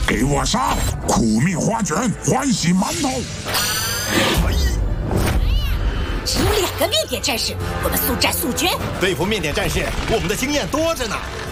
给我上！苦蜜花卷，欢喜馒头。 只有2个面点战士，我们速战速决。 对付面点战士，我们的经验多着呢。